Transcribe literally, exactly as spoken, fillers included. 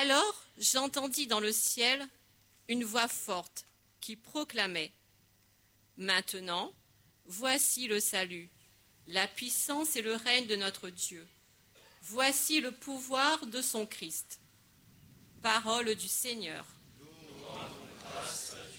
Alors j'entendis dans le ciel une voix forte qui proclamait « Maintenant, voici le salut, la puissance et le règne de notre Dieu. Voici le pouvoir de son Christ. » Parole du Seigneur. Nous rendons grâce à Dieu.